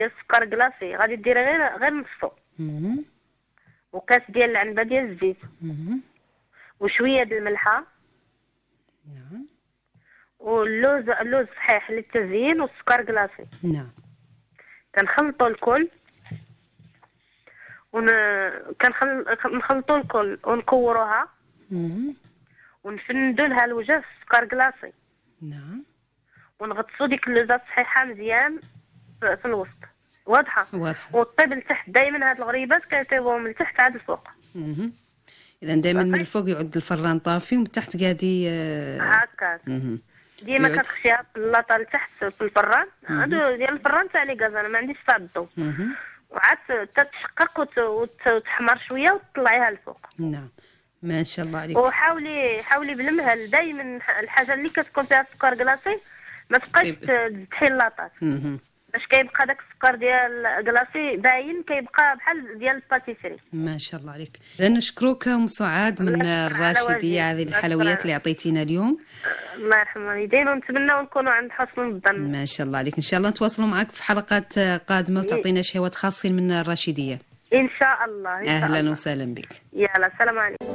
السكر كلاصي غادي ديري غير نصفو، وكاس ديال العنبه ديال الزيت، وشويه د الملحه، نعم، اللوز صحيح للتزيين، والسكر كلاصي. نعم. كنخلطوا الكل كنخلطوا الكل ونكوروها، ونفندوا لها الوجه في السكر كلاصي. نعم. ونغطسوا ديك اللوزه صحيحه مزيان في الوسط. واضحه. وطيب لتحت دائما. هاد الغريبات كيطيبوهم من تحت عاد الفوق. اذا دائما من الفوق يعود الفران طافي ومن تحت قادي هكاك. ديما كتخشيها في اللاطه لتحت في الفران. هادو ديال الفران تاع لي غاز، انا ما عنديش فيها الضو. وعاد تتشقق وتحمر شويه وتطلعيها الفوق. نعم، ما شاء الله عليك. وحاولي بالمهل دائما. الحاجه اللي كتكون فيها السكر كلاصي ما تبقايش تزحي اللاطات، باش كيبقى داك السكر ديال كلاصي باين، كيبقى بحال ديال الباتيسري. ما شاء الله عليك. اذا نشكروك ام سعاد من الراشديه، هذه الحلويات اللي عطيتينا اليوم. الله يرحم والدينا، ونتمنى نكونوا عند حسن الظن. ما شاء الله عليك. ان شاء الله نتواصلوا معك في حلقات قادمه وتعطينا شهوات خاصين من الراشديه ان شاء الله. اهلا وسهلا بك. يلا، السلام عليكم.